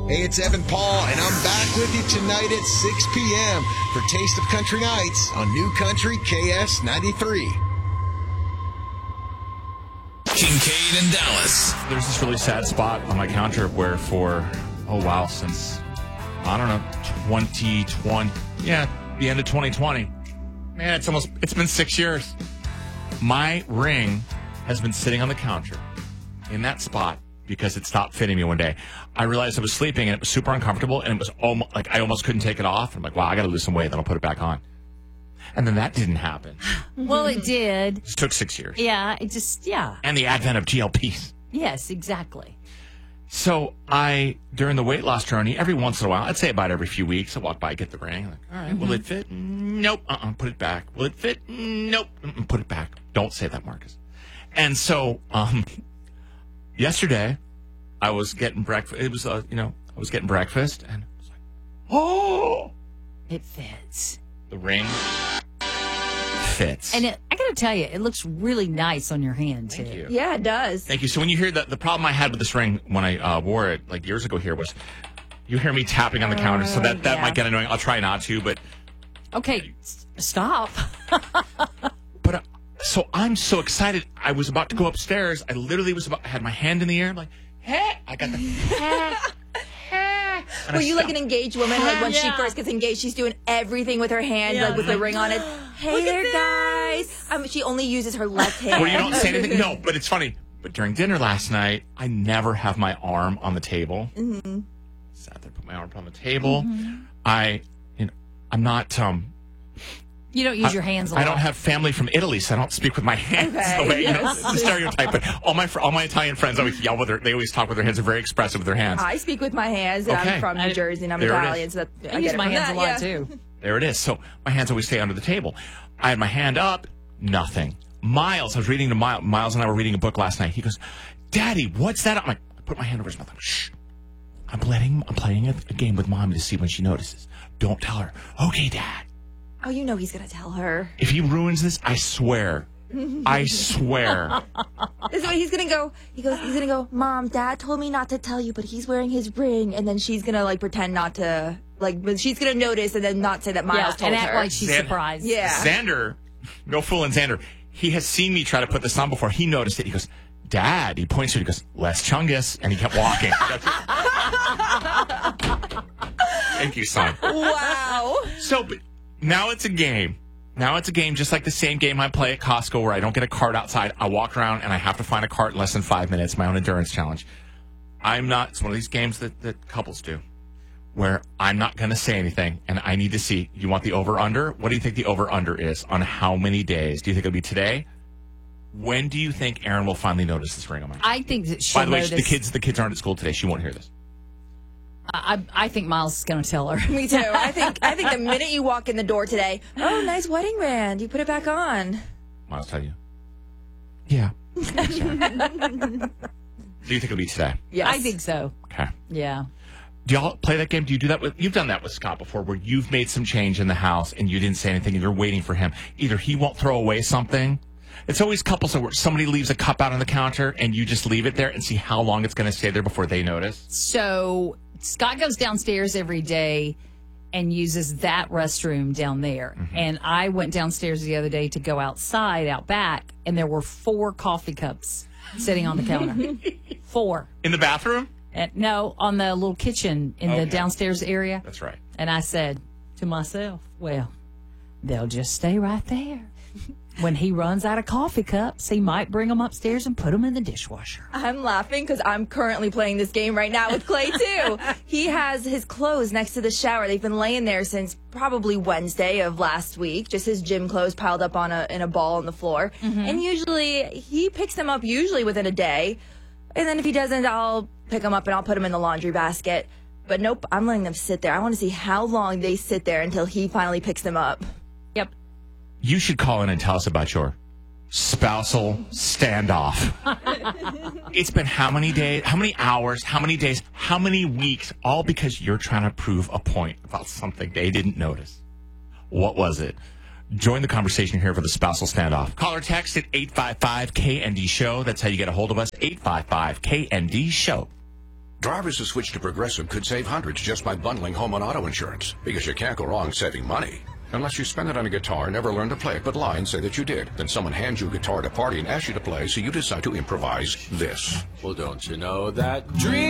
Hey, it's Evan Paul, and I'm back with you tonight at 6 p.m. for Taste of Country Nights on New Country KS 93. Kincaid and Dallas. There's this really sad spot on my counter where since, I don't know, 2020, the end of 2020. Man, it's been 6 years. My ring has been sitting on the counter in that spot because it stopped fitting me one day. I realized I was sleeping and it was super uncomfortable and it was almost like I almost couldn't take it off. I'm like, wow, I got to lose some weight, then I'll put it back on. And then that didn't happen. Well, it did. It took 6 years. Yeah, And the advent of GLPs. Yes, exactly. So during the weight loss journey, every once in a while, I'd say about every few weeks, I walk by, get the ring. I'm like, all right, will it fit? Nope. Put it back. Will it fit? Nope. Put it back. Don't say that, Marcus. And so, yesterday, I was getting breakfast. It was, I was getting breakfast, and I was like, oh! It fits. The ring fits. And I got to tell you, it looks really nice on your hand, too. Thank you. Yeah, it does. Thank you. So when you hear the problem I had with this ring when I wore it, like years ago here, was you hear me tapping on the counter, so that might get annoying. I'll try not to, but... Okay, stop. But so I'm so excited. I was about to go upstairs. I literally I had my hand in the air. I'm like, hey, I got the Were you like an engaged woman? Like when she first gets engaged, she's doing everything with her hand, like with the ring on it. Hey there, guys. She only uses her left hand. Well, you don't say anything. No, but it's funny. But during dinner last night, I never have my arm on the table. Mm-hmm. Sat there, put my arm on the table. Mm-hmm. I'm not. You don't use your hands a lot. I don't have family from Italy, so I don't speak with my hands the way, it's the stereotype. But all my Italian friends always yell they always talk with their hands. They're very expressive with their hands. I speak with my hands, and I'm from New Jersey, and I'm Italian, so I use my hands a lot, too. There it is. So my hands always stay under the table. I had my hand up, nothing. Miles, I was reading to Miles. Miles and I were reading a book last night. He goes, Daddy, what's that? I'm like, I put my hand over his mouth. I'm like, shh. I'm playing a game with Mom to see when she notices. Don't tell her. Okay, Dad. Oh, you know he's going to tell her. If he ruins this, I swear. I swear. This is what he's going to go. He's going to go, Mom, Dad told me not to tell you, but he's wearing his ring. And then she's going to, like, pretend not to, like, but she's going to notice and then not say that Miles told her. And act like she's surprised. Yeah. Xander, no fooling Xander, he has seen me try to put this on before. He noticed it. He goes, Dad, he points to it. He goes, less chungus. And he kept walking. Thank you, son. Wow. So, but now it's a game. Now it's a game just like the same game I play at Costco where I don't get a cart outside. I walk around and I have to find a cart in less than 5 minutes. My own endurance challenge. It's one of these games that couples do where I'm not going to say anything and I need to see. You want the over-under? What do you think the over-under is on how many days? Do you think it'll be today? When do you think Erin will finally notice this ring on my hand? I think that she'll By the way, notice. the kids aren't at school today. She won't hear this. I think Miles is going to tell her. Me too. I think the minute you walk in the door today, oh, nice wedding band. You put it back on. Miles tell you. Yeah. Do you think it'll be today? Yes. I think so. Okay. Yeah. Do y'all play that game? Do you do that you've done that with Scott before where you've made some change in the house and you didn't say anything and you're waiting for him. Either he won't throw away something. It's always couples where somebody leaves a cup out on the counter and you just leave it there and see how long it's going to stay there before they notice. So Scott goes downstairs every day and uses that restroom down there. Mm-hmm. And I went downstairs the other day to go outside, out back, and there were 4 coffee cups sitting on the counter. 4. In the bathroom? No, on the little kitchen in the downstairs area. That's right. And I said to myself, well, they'll just stay right there. When he runs out of coffee cups, he might bring them upstairs and put them in the dishwasher. I'm laughing because I'm currently playing this game right now with Clay, too. He has his clothes next to the shower. They've been laying there since probably Wednesday of last week, just his gym clothes piled up in a ball on the floor. Mm-hmm. And usually, he picks them up within a day. And then if he doesn't, I'll pick them up and I'll put them in the laundry basket. But nope, I'm letting them sit there. I want to see how long they sit there until he finally picks them up. Yep. You should call in and tell us about your spousal standoff. It's been how many days, how many hours, how many days, how many weeks, all because you're trying to prove a point about something they didn't notice. What was it? Join the conversation here for the spousal standoff. Call or text at 855-KND-SHOW. That's how you get a hold of us, 855-KND-SHOW. Drivers who switch to Progressive could save hundreds just by bundling home and auto insurance, because you can't go wrong saving money. Unless you spend it on a guitar, never learn to play it, but lie and say that you did. Then someone hands you a guitar at a party and asks you to play, so you decide to improvise this. Well, don't you know that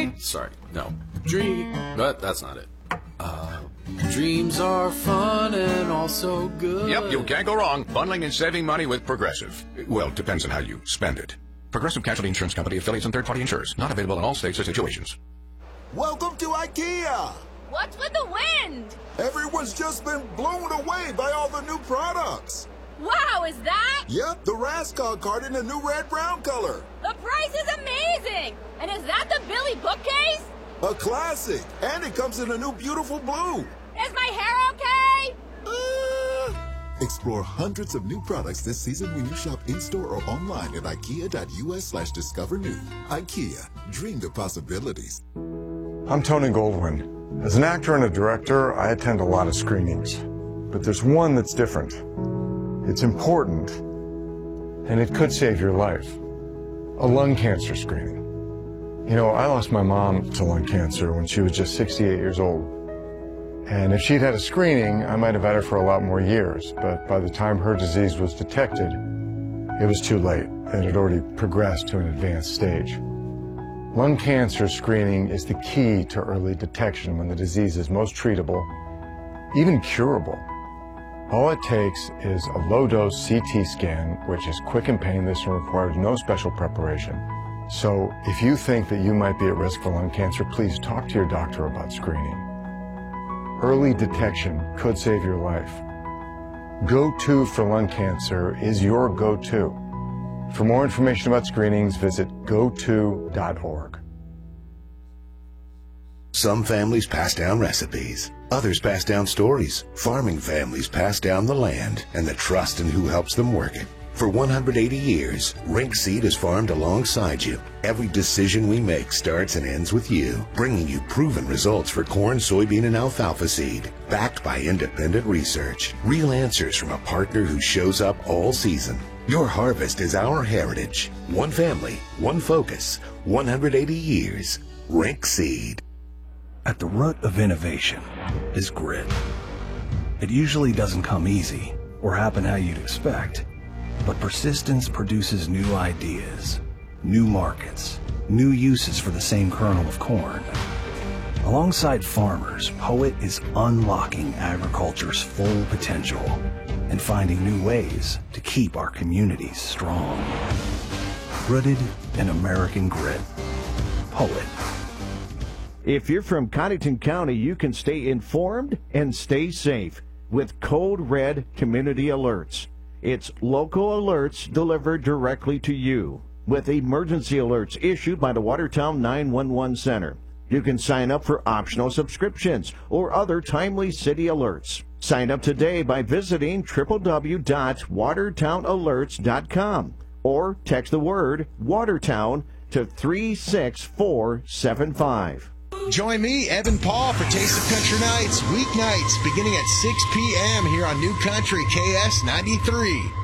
but that's not it. Dreams are fun and also good. Yep, you can't go wrong bundling and saving money with Progressive. Well, it depends on how you spend it. Progressive Casualty Insurance Company, affiliates, and third-party insurers. Not available in all states or situations. Welcome to IKEA! What's with the wind? Everyone's just been blown away by all the new products. Wow, is that? Yep, the Raskog card in the new red-brown color. The price is amazing! And is that the Billy bookcase? A classic, and it comes in a new beautiful blue. Is my hair okay? Explore hundreds of new products this season when you shop in-store or online at ikea.us/discover new. IKEA, dream the possibilities. I'm Tony Goldwyn. As an actor and a director, I attend a lot of screenings. But there's one that's different. It's important, and it could save your life. A lung cancer screening. You know, I lost my mom to lung cancer when she was just 68 years old. And if she'd had a screening, I might have had her for a lot more years. But by the time her disease was detected, it was too late. It had already progressed to an advanced stage. Lung cancer screening is the key to early detection when the disease is most treatable, even curable. All it takes is a low-dose CT scan, which is quick and painless and requires no special preparation. So if you think that you might be at risk for lung cancer, please talk to your doctor about screening. Early detection could save your life. Go-To for lung cancer is your go-to. For more information about screenings, visit goto.org. Some families pass down recipes. Others pass down stories. Farming families pass down the land and the trust in who helps them work it. For 180 years, Rink Seed has farmed alongside you. Every decision we make starts and ends with you, bringing you proven results for corn, soybean, and alfalfa seed, backed by independent research. Real answers from a partner who shows up all season. Your harvest is our heritage. One family, one focus, 180 years. Rink Seed. At the root of innovation is grit. It usually doesn't come easy or happen how you'd expect. But persistence produces new ideas, new markets, new uses for the same kernel of corn. Alongside farmers, Poet is unlocking agriculture's full potential and finding new ways to keep our communities strong. Rooted in American grit. Poet. If you're from Cottington County, you can stay informed and stay safe with Code Red Community Alerts. It's local alerts delivered directly to you with emergency alerts issued by the Watertown 911 Center. You can sign up for optional subscriptions or other timely city alerts. Sign up today by visiting www.watertownalerts.com or text the word Watertown to 36475. Join me, Evan Paul, for Taste of Country Nights, weeknights, beginning at 6 p.m. here on New Country KS 93.